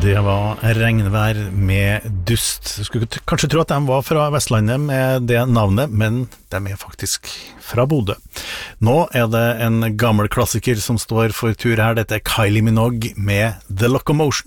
Det var regnvær med dust. Du skulle kanskje tro at de var fra Vestlandet med det navnet, men de er faktisk fra Bodø. Nå er det en gammel klassiker som står for tur her. Dette er Kylie Minogue med The Locomotion.